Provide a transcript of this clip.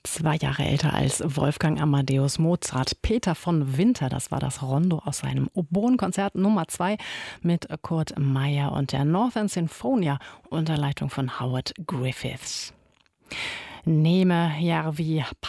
2 Jahre älter als Wolfgang Amadeus Mozart. Peter von Winter, das war das Rondo aus seinem Oboenkonzert Nummer 2 mit Kurt Meyer und der Northern Sinfonia unter Leitung von Howard Griffiths. Nehme Järvi